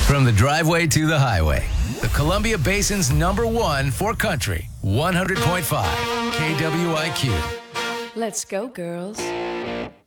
From the driveway to the highway, the Columbia Basin's #1 for country, 100.5 KWIQ. Let's go, girls.